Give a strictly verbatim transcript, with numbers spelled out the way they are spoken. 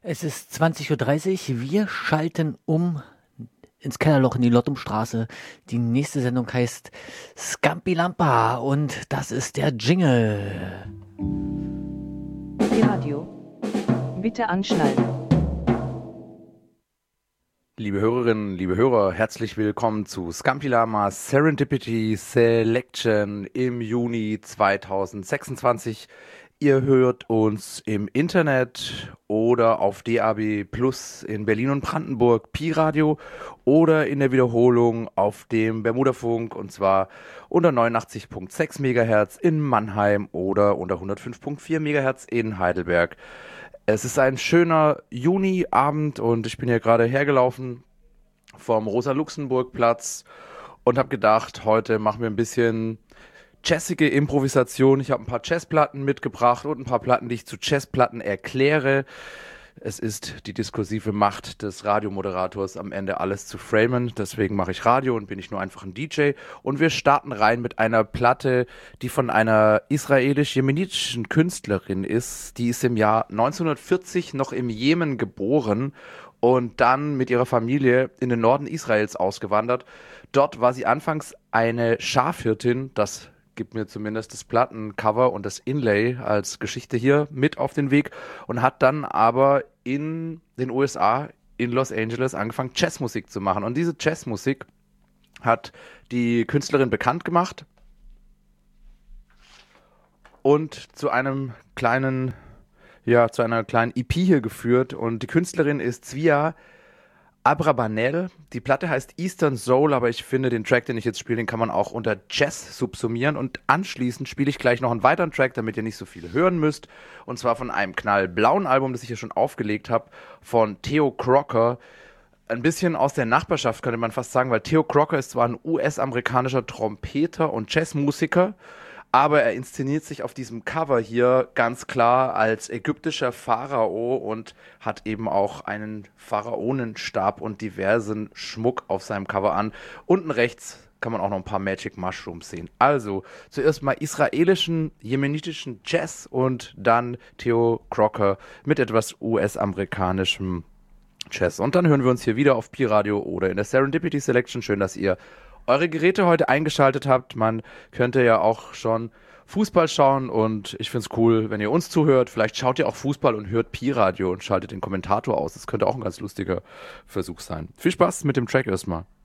Es ist zwanzig Uhr dreißig, wir schalten um ins Kellerloch in die Lottumstraße. Die nächste Sendung heißt Scampi Lampa und das ist der Jingle. Radio, bitte anschnallen. Liebe Hörerinnen, liebe Hörer, herzlich willkommen zu Scampi Lampa Serendipity Selection im Juni zweitausendsechsundzwanzig. Ihr hört uns im Internet oder auf D A B Plus in Berlin und Brandenburg, Pi Radio oder in der Wiederholung auf dem Bermudafunk und zwar unter neunundachtzig Komma sechs Megahertz in Mannheim oder unter hundertfünf Komma vier Megahertz in Heidelberg. Es ist ein schöner Juniabend und ich bin hier gerade hergelaufen vom Rosa-Luxemburg-Platz und habe gedacht, heute machen wir ein bisschen jazzige Improvisation. Ich habe ein paar Jazzplatten mitgebracht und ein paar Platten, die ich zu Jazzplatten erkläre. Es ist die diskursive Macht des Radiomoderators, am Ende alles zu framen. Deswegen mache ich Radio und bin ich nur einfach ein D J. Und wir starten rein mit einer Platte, die von einer israelisch-jemenitischen Künstlerin ist. Die ist im Jahr neunzehnhundertvierzig noch im Jemen geboren und dann mit ihrer Familie in den Norden Israels ausgewandert. Dort war sie anfangs eine Schafhirtin, das gibt mir zumindest das Plattencover und das Inlay als Geschichte hier mit auf den Weg und hat dann aber in den U S A, in Los Angeles, angefangen Jazzmusik zu machen. Und diese Jazzmusik hat die Künstlerin bekannt gemacht und zu einem kleinen, ja, zu einer kleinen E P hier geführt. Und die Künstlerin ist Zvia Abrabanel. Die Platte heißt Eastern Soul, aber ich finde, den Track, den ich jetzt spiele, den kann man auch unter Jazz subsumieren. Und anschließend spiele ich gleich noch einen weiteren Track, damit ihr nicht so viel hören müsst. Und zwar von einem knallblauen Album, das ich hier schon aufgelegt habe, von Theo Crocker. Ein bisschen aus der Nachbarschaft, könnte man fast sagen, weil Theo Crocker ist zwar ein U S-amerikanischer Trompeter und Jazzmusiker, aber er inszeniert sich auf diesem Cover hier ganz klar als ägyptischer Pharao und hat eben auch einen Pharaonenstab und diversen Schmuck auf seinem Cover an. Unten rechts kann man auch noch ein paar Magic Mushrooms sehen. Also zuerst mal israelischen, jemenitischen Jazz und dann Theo Crocker mit etwas U S-amerikanischem Jazz. Und dann hören wir uns hier wieder auf Pi Radio oder in der Serendipity Selection. Schön, dass ihr eure Geräte heute eingeschaltet habt. Man könnte ja auch schon Fußball schauen und ich finde es cool, wenn ihr uns zuhört. Vielleicht schaut ihr auch Fußball und hört Pi-Radio und schaltet den Kommentator aus. Das könnte auch ein ganz lustiger Versuch sein. Viel Spaß mit dem Track erstmal.